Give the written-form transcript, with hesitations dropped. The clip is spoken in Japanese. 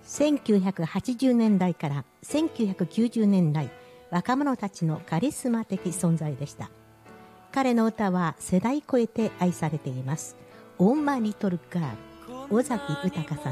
1980年代から1990年代、若者たちのカリスマ的存在でした。彼の歌は世代超えて愛されています。オーマイリトルガール、尾崎豊さん